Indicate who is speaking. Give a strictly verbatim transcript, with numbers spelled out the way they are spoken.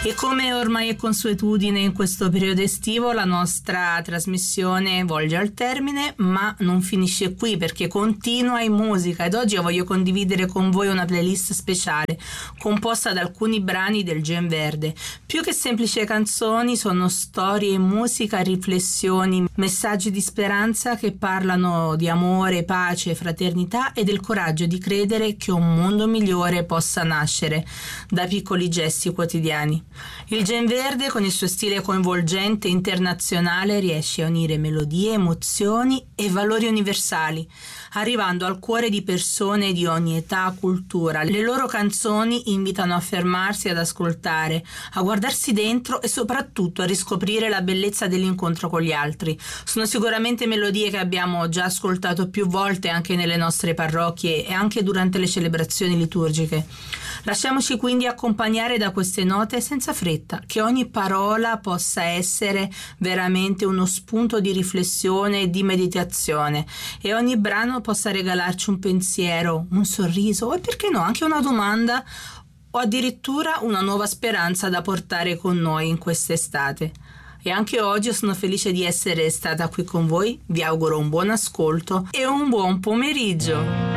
Speaker 1: E come ormai è consuetudine in questo periodo estivo, la nostra trasmissione volge al termine, ma non finisce qui perché continua in musica, ed oggi io voglio condividere con voi una playlist speciale composta da alcuni brani del Gen Verde. Più che semplici canzoni sono storie, musica, riflessioni, messaggi di speranza che parlano di amore, pace, fraternità e del coraggio di credere che un mondo migliore possa nascere da piccoli gesti quotidiani. Il Gen Verde, con il suo stile coinvolgente e internazionale, riesce a unire melodie, emozioni e valori universali, arrivando al cuore di persone di ogni età, cultura. Le loro canzoni invitano a fermarsi ad ascoltare, a guardarsi dentro e soprattutto a riscoprire la bellezza dell'incontro con gli altri. Sono sicuramente melodie che abbiamo già ascoltato più volte anche nelle nostre parrocchie e anche durante le celebrazioni liturgiche. Lasciamoci quindi accompagnare da queste note senza fretta, che ogni parola possa essere veramente uno spunto di riflessione e di meditazione, e ogni brano possa regalarci un pensiero, un sorriso e perché no anche una domanda o addirittura una nuova speranza da portare con noi in quest'estate. E anche oggi sono felice di essere stata qui con voi, vi auguro un buon ascolto e un buon pomeriggio.